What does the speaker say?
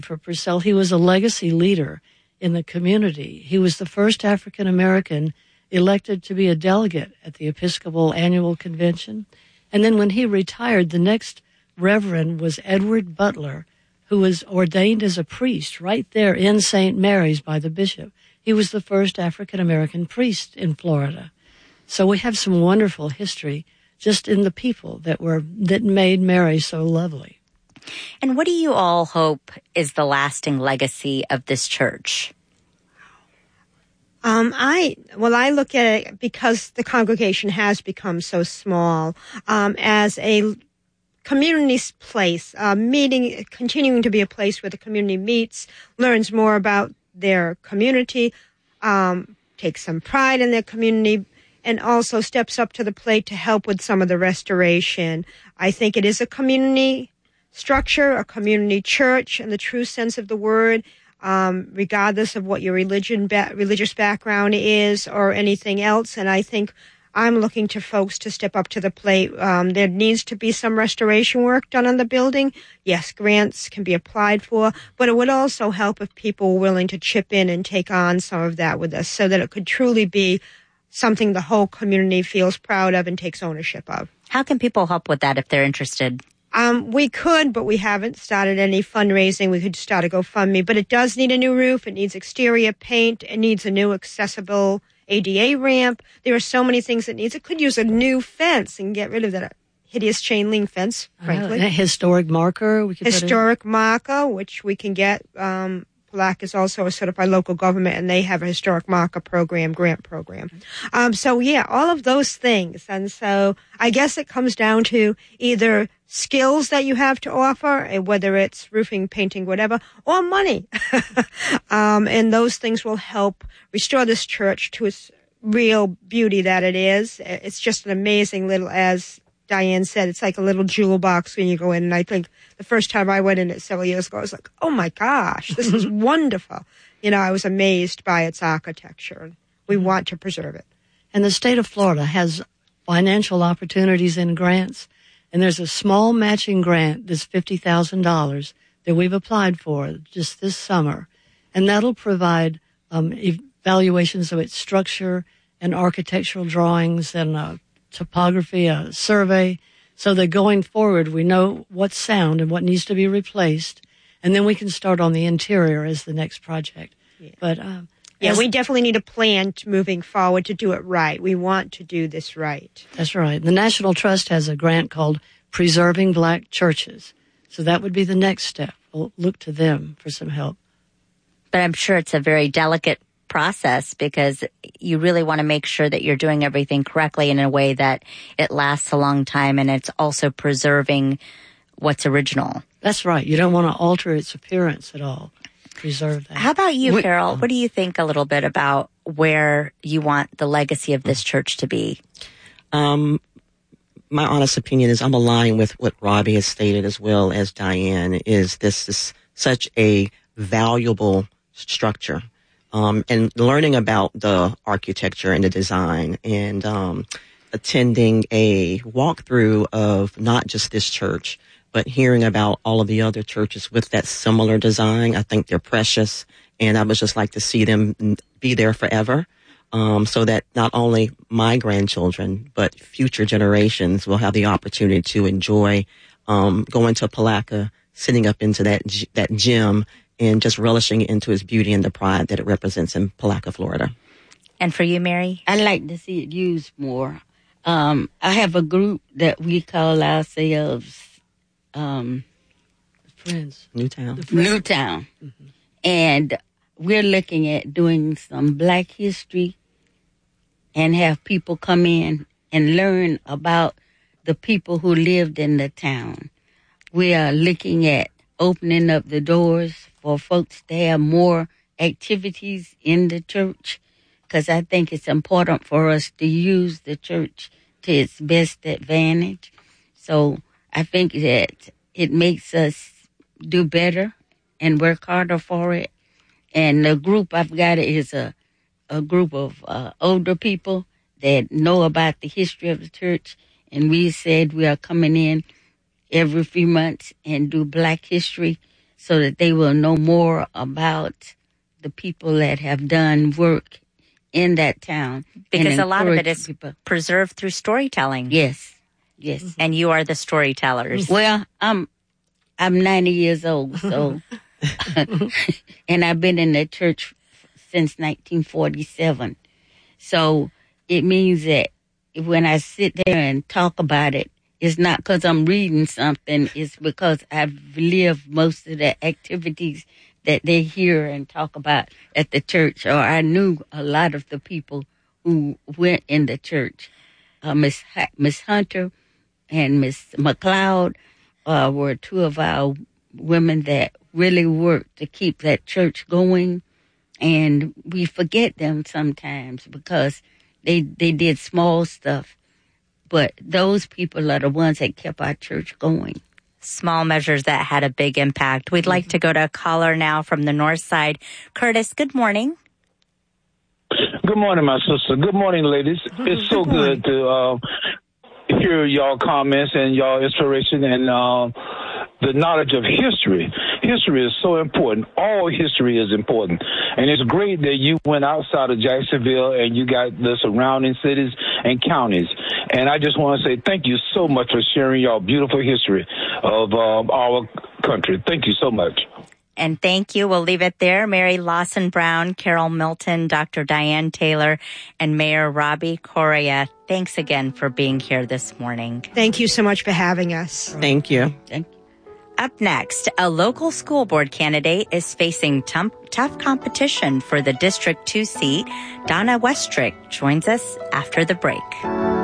For Purcell, he was a legacy leader in the community. He was the first African American elected to be a delegate at the Episcopal Annual Convention. And then when he retired, the next reverend was Edward Butler, who was ordained as a priest right there in St. Mary's by the bishop. He was the first African American priest in Florida. So we have some wonderful history just in the people that made Mary so lovely. And what do you all hope is the lasting legacy of this church? I look at it, because the congregation has become so small, as a community place, continuing to be a place where the community meets, learns more about their community, takes some pride in their community, and also steps up to the plate to help with some of the restoration. I think it is a community structure, a community church in the true sense of the word, regardless of what your religious background is or anything else. And I think I'm looking to folks to step up to the plate. There needs to be some restoration work done on the building. Yes, grants can be applied for, but it would also help if people were willing to chip in and take on some of that with us so that it could truly be something the whole community feels proud of and takes ownership of. How can people help with that if they're interested? We could, but we haven't started any fundraising. We could start a GoFundMe, but it does need a new roof. It needs exterior paint. It needs a new accessible ADA ramp. There are so many things it needs. It could use a new fence and get rid of that hideous chain link fence, frankly. A historic marker. Historic marker, which we can get. PLAC is also a certified local government, and they have a historic marker program, grant program. All of those things. And so I guess it comes down to either skills that you have to offer, whether it's roofing, painting, whatever, or money. And those things will help restore this church to its real beauty that it is. It's just an amazing little, as Diane said, it's like a little jewel box when you go in. And I think the first time I went in it several years ago, I was like, oh my gosh, this is wonderful. I was amazed by its architecture. We want to preserve it. And the state of Florida has financial opportunities and grants. And there's a small matching grant, this $50,000 that we've applied for just this summer. And that'll provide evaluations of its structure and architectural drawings and topography, a survey, so that going forward we know what's sound and what needs to be replaced, and then we can start on the interior as the next project. Yeah. But we definitely need a plan moving forward to do it right. We want to do this right. That's right. The National Trust has a grant called Preserving Black Churches, so that would be the next step. We'll look to them for some help. But I'm sure it's a very delicate process because you really want to make sure that you're doing everything correctly in a way that it lasts a long time and it's also preserving what's original. That's right. You don't want to alter its appearance at all. Preserve that. How about you, Carol? What do you think a little bit about where you want the legacy of this church to be? My honest opinion is I'm aligned with what Robbie has stated as well as Diane, is this is such a valuable structure. And learning about the architecture and the design and attending a walkthrough of not just this church, but hearing about all of the other churches with that similar design, I think they're precious. And I would just like to see them be there forever, so that not only my grandchildren, but future generations will have the opportunity to enjoy going to Palaca, sitting up into that gym, and just relishing into its beauty and the pride that it represents in Palaca, Florida. And for you, Mary? I'd like to see it used more. I have a group that we call ourselves Friends. Newtown. Newtown. Mm-hmm. And we're looking at doing some Black history and have people come in and learn about the people who lived in the town. We are looking at opening up the doors for folks to have more activities in the church, because I think it's important for us to use the church to its best advantage. So I think that it makes us do better and work harder for it. And the group I've got is a group of older people that know about the history of the church. And we said we are coming in every few months and do Black history so that they will know more about the people that have done work in that town. Because a lot of it is people. preserved through storytelling. Yes. And you are the storytellers. Well, I'm 90 years old, so and I've been in the church since 1947. So it means that when I sit there and talk about it, it's not because I'm reading something. It's because I've lived most of the activities that they hear and talk about at the church, or I knew a lot of the people who went in the church. Miss Hunter and Miss McLeod were two of our women that really worked to keep that church going, and we forget them sometimes because they did small stuff. But those people are the ones that kept our church going. Small measures that had a big impact. We'd like to go to a caller now from the north side. Curtis, good morning. Good morning, my sister. Good morning, ladies. It's so good to hear y'all comments and y'all inspiration and the knowledge of history. History is so important. All history is important. And it's great that you went outside of Jacksonville and you got the surrounding cities and counties. And I just want to say thank you so much for sharing y'all beautiful history of our country. Thank you so much. And thank you. We'll leave it there. Mary Lawson Brown, Carol Milton, Dr. Diane Taylor, and Mayor Robbie Correa. Thanks again for being here this morning. Thank you so much for having us. Thank you. Thank you. Up next, a local school board candidate is facing tough competition for the District 2 seat. Donna Westrick joins us after the break.